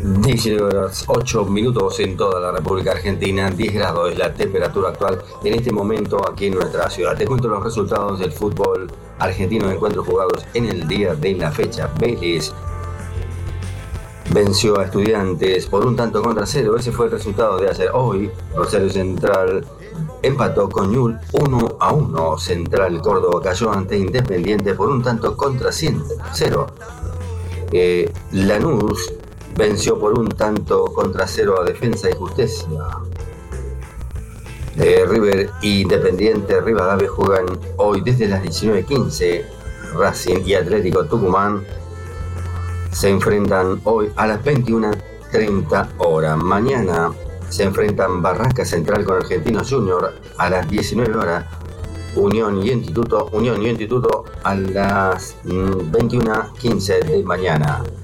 19 horas 8 minutos en toda la República Argentina, 10 grados es la temperatura actual en este momento aquí en nuestra ciudad. Te cuento los resultados del fútbol argentino de encuentros jugados en el día de la fecha. Vélez venció a Estudiantes por 1-0. Ese fue el resultado de ayer. Hoy Rosario Central empató con Newell's 1-1. Central Córdoba cayó ante Independiente por 1-0. Lanús venció por 1-0 a Defensa y Justicia. River e Independiente Rivadavia juegan hoy desde las 19:15. Racing y Atlético Tucumán se enfrentan hoy a las 21:30 horas. Mañana se enfrentan Barraca Central con Argentinos Junior a las 19 horas. Unión y Instituto a las 21:15 de mañana.